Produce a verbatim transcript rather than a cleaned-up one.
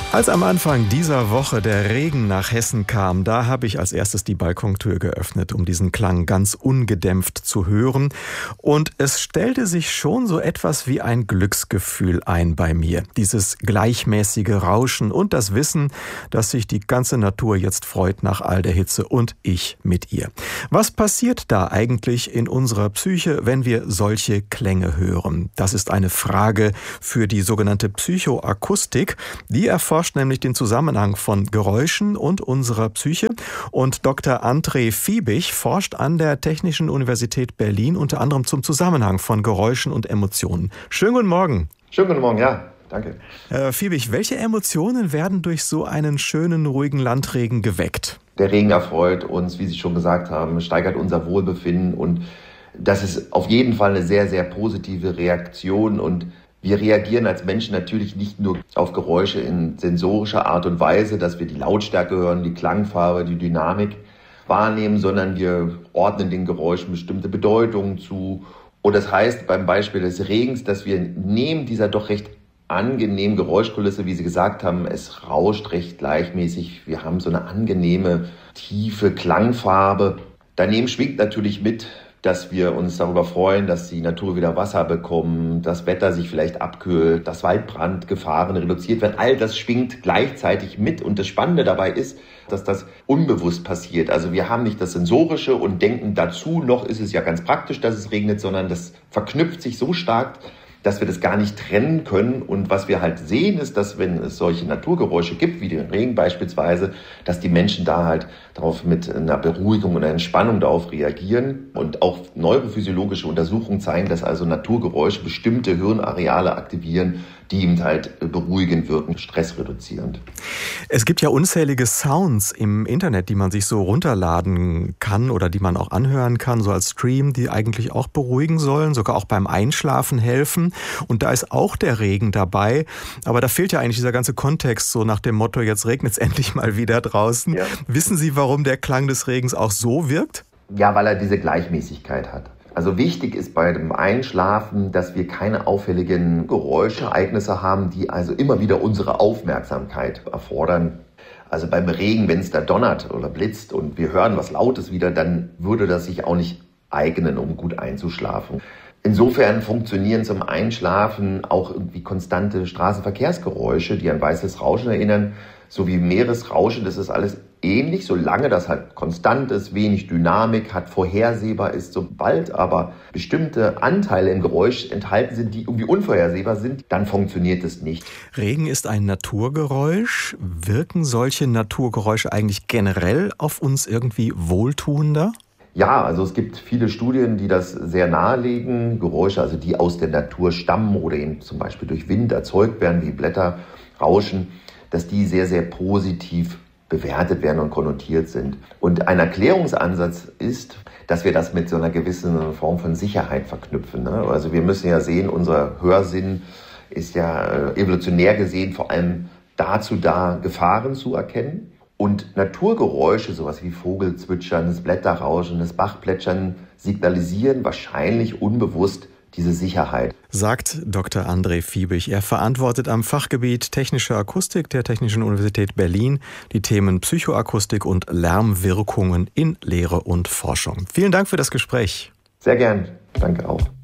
Als am Anfang dieser Woche der Regen nach Hessen kam, da habe ich als erstes die Balkontür geöffnet, um diesen Klang ganz ungedämpft zu hören. Und es stellte sich schon so etwas wie ein Glücksgefühl ein bei mir. Dieses gleichmäßige Rauschen und das Wissen, dass sich die ganze Natur jetzt freut nach all der Hitze und ich mit ihr. Was passiert da eigentlich in unserer Psyche, wenn wir solche Klänge hören? Das ist eine Frage für die sogenannte Psychoakustik. Die erforscht nämlich den Zusammenhang von Geräuschen und unserer Psyche. Und Doktor André Fiebig forscht an der Technischen Universität Berlin unter anderem zum Zusammenhang von Geräuschen und Emotionen. Schönen guten Morgen. Schönen guten Morgen, ja, danke. Herr Fiebig, welche Emotionen werden durch so einen schönen, ruhigen Landregen geweckt? Der Regen erfreut uns, wie Sie schon gesagt haben, steigert unser Wohlbefinden und das ist auf jeden Fall eine sehr, sehr positive Reaktion und wir reagieren als Menschen natürlich nicht nur auf Geräusche in sensorischer Art und Weise, dass wir die Lautstärke hören, die Klangfarbe, die Dynamik wahrnehmen, sondern wir ordnen den Geräuschen bestimmte Bedeutungen zu. Und das heißt beim Beispiel des Regens, dass wir neben dieser doch recht angenehmen Geräuschkulisse, wie Sie gesagt haben, es rauscht recht gleichmäßig. Wir haben so eine angenehme, tiefe Klangfarbe. Daneben schwingt natürlich mit, dass wir uns darüber freuen, dass die Natur wieder Wasser bekommt, das Wetter sich vielleicht abkühlt, dass Waldbrandgefahren reduziert werden. All das schwingt gleichzeitig mit. Und das Spannende dabei ist, dass das unbewusst passiert. Also wir haben nicht das Sensorische und denken dazu, noch ist es ja ganz praktisch, dass es regnet, sondern das verknüpft sich so stark, dass wir das gar nicht trennen können. Und was wir halt sehen, ist, dass wenn es solche Naturgeräusche gibt, wie den Regen beispielsweise, dass die Menschen da halt darauf mit einer Beruhigung und einer Entspannung darauf reagieren. Und auch neurophysiologische Untersuchungen zeigen, dass also Naturgeräusche bestimmte Hirnareale aktivieren, die eben halt beruhigend wirken, stressreduzierend. Es gibt ja unzählige Sounds im Internet, die man sich so runterladen kann oder die man auch anhören kann, so als Stream, die eigentlich auch beruhigen sollen, sogar auch beim Einschlafen helfen. Und da ist auch der Regen dabei. Aber da fehlt ja eigentlich dieser ganze Kontext, so nach dem Motto, jetzt regnet es endlich mal wieder draußen. Ja. Wissen Sie, warum der Klang des Regens auch so wirkt? Ja, weil er diese Gleichmäßigkeit hat. Also wichtig ist bei dem Einschlafen, dass wir keine auffälligen Geräuschereignisse haben, die also immer wieder unsere Aufmerksamkeit erfordern. Also beim Regen, wenn es da donnert oder blitzt und wir hören was Lautes wieder, dann würde das sich auch nicht eignen, um gut einzuschlafen. Insofern funktionieren zum Einschlafen auch irgendwie konstante Straßenverkehrsgeräusche, die an weißes Rauschen erinnern, sowie Meeresrauschen. Das ist alles ähnlich, solange das halt konstant ist, wenig Dynamik hat, vorhersehbar ist. Sobald aber bestimmte Anteile im Geräusch enthalten sind, die irgendwie unvorhersehbar sind, dann funktioniert es nicht. Regen ist ein Naturgeräusch. Wirken solche Naturgeräusche eigentlich generell auf uns irgendwie wohltuender? Ja, also es gibt viele Studien, die das sehr nahelegen. Geräusche, also die aus der Natur stammen oder eben zum Beispiel durch Wind erzeugt werden, wie Blätterrauschen, dass die sehr, sehr positiv bewertet werden und konnotiert sind. Und ein Erklärungsansatz ist, dass wir das mit so einer gewissen Form von Sicherheit verknüpfen. Also wir müssen ja sehen, unser Hörsinn ist ja evolutionär gesehen vor allem dazu da, Gefahren zu erkennen. Und Naturgeräusche, sowas wie Vogelzwitschern, das Blätterrauschen, das Bachplätschern, signalisieren wahrscheinlich unbewusst diese Sicherheit. Sagt Doktor André Fiebig. Er verantwortet am Fachgebiet Technische Akustik der Technischen Universität Berlin die Themen Psychoakustik und Lärmwirkungen in Lehre und Forschung. Vielen Dank für das Gespräch. Sehr gern. Danke auch.